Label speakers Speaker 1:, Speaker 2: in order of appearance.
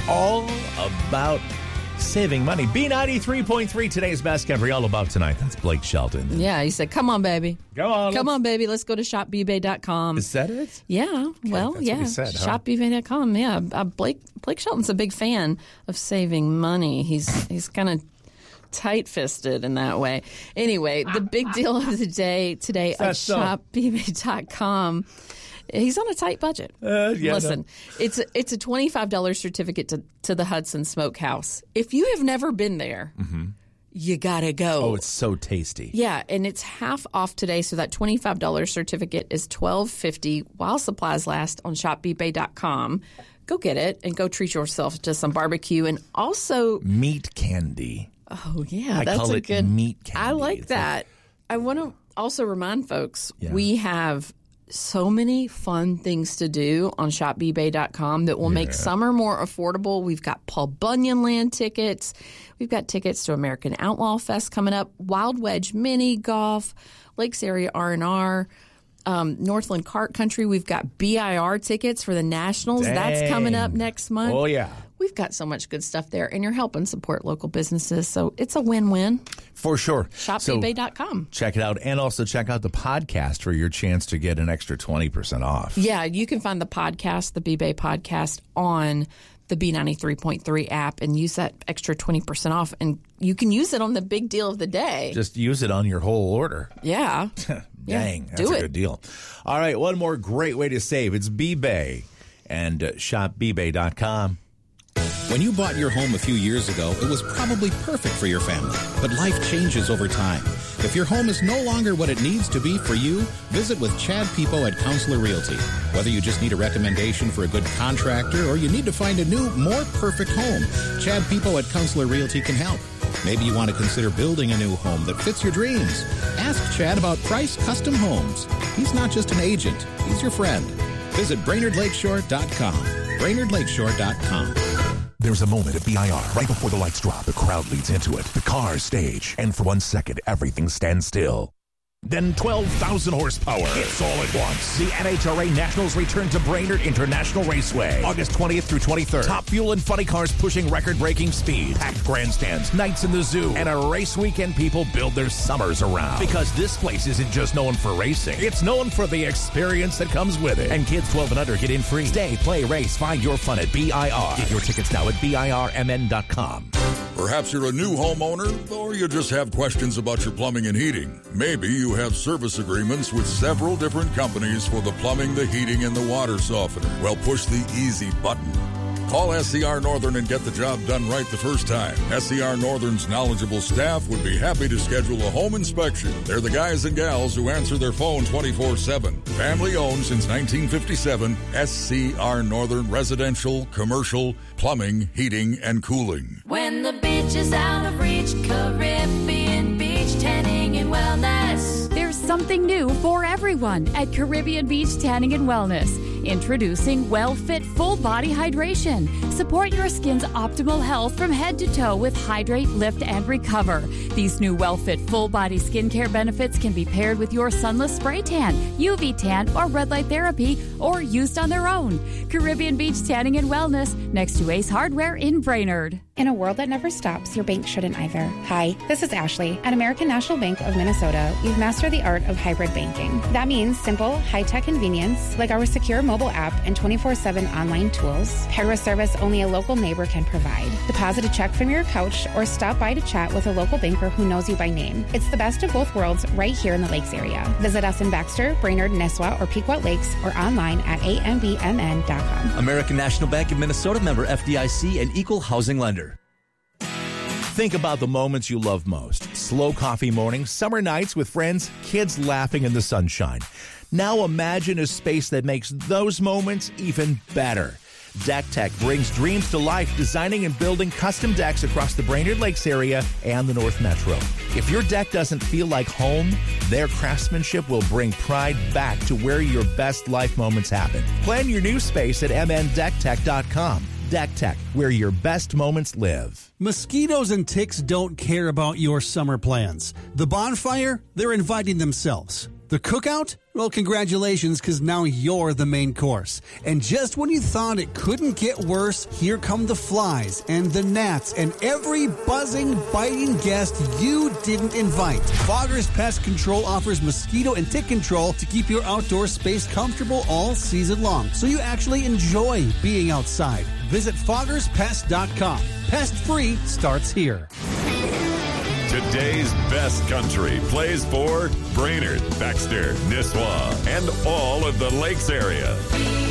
Speaker 1: all about saving money. B93.3, today's best country, all about tonight. That's Blake Shelton.
Speaker 2: Yeah, he said, come on, baby.
Speaker 1: Go on.
Speaker 2: Come on, baby. Let's go to shopbbay.com.
Speaker 1: Is that it?
Speaker 2: Yeah, well,
Speaker 1: that's
Speaker 2: yeah.
Speaker 1: what he said, huh?
Speaker 2: Shopbbay.com, yeah. Blake Shelton's a big fan of saving money. He's kind of tight-fisted in that way. Anyway, the big deal of the day today at shopbbay.com. He's on a tight budget. Listen, it's a $25 certificate to the Hudson Smokehouse. If you have never been there, you gotta go.
Speaker 1: Oh, it's so tasty.
Speaker 2: Yeah, and it's half off today, so that $25 certificate is $12.50 while supplies last on shopbbay.com. Go get it and go treat yourself to some barbecue and also
Speaker 1: meat candy.
Speaker 2: Oh yeah,
Speaker 1: I
Speaker 2: that's
Speaker 1: call
Speaker 2: a
Speaker 1: it
Speaker 2: good
Speaker 1: meat candy.
Speaker 2: I like that. I want to also remind folks we have so many fun things to do on shopbbay.com that will make summer more affordable. We've got Paul Bunyan Land tickets. We've got tickets to American Outlaw Fest coming up, Wild Wedge Mini Golf, Lakes Area R&R, Northland Kart Country. We've got BIR tickets for the Nationals.
Speaker 1: Dang.
Speaker 2: That's coming up next month.
Speaker 1: Oh, yeah.
Speaker 2: We've got so much good stuff there, and you're helping support local businesses, so it's a win-win.
Speaker 1: For sure.
Speaker 2: ShopBay.com.
Speaker 1: Check it out, and also check out the podcast for your chance to get an extra 20% off.
Speaker 2: Yeah, you can find the podcast, the B-Bay podcast, on the B93.3 app and use that extra 20% off, and you can use it on the big deal of the day.
Speaker 1: Just use it on your whole order.
Speaker 2: Yeah.
Speaker 1: Dang,
Speaker 2: yeah,
Speaker 1: that's a good deal. All right, one more great way to save. It's B-Bay and shopbbay.com.
Speaker 3: When you bought your home a few years ago, it was probably perfect for your family. But life changes over time. If your home is no longer what it needs to be for you, visit with Chad Pipo at Counselor Realty. Whether you just need a recommendation for a good contractor or you need to find a new, more perfect home, Chad Pipo at Counselor Realty can help. Maybe you want to consider building a new home that fits your dreams. Ask Chad about Price Custom Homes. He's not just an agent, he's your friend. Visit BrainerdLakeshore.com. BrainerdLakeshore.com.
Speaker 4: There's a moment at BIR. Right before the lights drop, the crowd leads into it. The cars stage. And for 1 second, everything stands still. Then 12,000 horsepower. It's all at once. The NHRA Nationals return to Brainerd International Raceway. August 20th through 23rd. Top fuel and funny cars pushing record-breaking speed. Packed grandstands, nights in the zoo, and a race weekend people build their summers around. Because this place isn't just known for racing. It's known for the experience that comes with it. And kids 12 and under get in free. Stay, play, race, find your fun at BIR. Get your tickets now at BIRMN.com.
Speaker 5: Perhaps you're a new homeowner, or you just have questions about your plumbing and heating. Maybe you have service agreements with several different companies for the plumbing, the heating, and the water softener. Well, push the easy button. Call SCR Northern and get the job done right the first time. SCR Northern's knowledgeable staff would be happy to schedule a home inspection. They're the guys and gals who answer their phone 24/7. Family owned since 1957, SCR Northern Residential, Commercial, Plumbing, Heating, and Cooling.
Speaker 6: When the beach is out of reach, Caribbean Beach Tanning and Wellness.
Speaker 7: There's something new for everyone at Caribbean Beach Tanning and Wellness. Introducing WellFit Full Body Hydration. Support your skin's optimal health from head to toe with Hydrate, Lift, and Recover. These new WellFit Full Body skincare benefits can be paired with your sunless spray tan, UV tan, or red light therapy, or used on their own. Caribbean Beach Tanning and Wellness, next to Ace Hardware in Brainerd.
Speaker 8: In a world that never stops, your bank shouldn't either. Hi, this is Ashley. At American National Bank of Minnesota, we've mastered the art of hybrid banking. That means simple, high-tech convenience, like our secure mobile app and 24/7 online tools, paired with service only a local neighbor can provide. Deposit a check from your couch or stop by to chat with a local banker who knows you by name. It's the best of both worlds right here in the Lakes area. Visit us in Baxter, Brainerd, Nisswa, or Pequot Lakes, or online at ambmn.com.
Speaker 9: American National Bank of Minnesota, member FDIC, and equal housing lender.
Speaker 1: Think about the moments you love most. Slow coffee mornings, summer nights with friends, kids laughing in the sunshine. Now imagine a space that makes those moments even better. Deck Tech brings dreams to life, designing and building custom decks across the Brainerd Lakes area and the North Metro. If your deck doesn't feel like home, their craftsmanship will bring pride back to where your best life moments happen. Plan your new space at mndecktech.com. Deck Tech, where your best moments live.
Speaker 10: Mosquitoes and ticks don't care about your summer plans. The bonfire, they're inviting themselves. The cookout? Well, congratulations, because now you're the main course. And just when you thought it couldn't get worse, here come the flies and the gnats and every buzzing, biting guest you didn't invite. Fogger's Pest Control offers mosquito and tick control to keep your outdoor space comfortable all season long, so you actually enjoy being outside. Visit foggerspest.com. Pest free starts here.
Speaker 11: Today's best country plays for Brainerd, Baxter, Nisswa, and all of the Lakes area.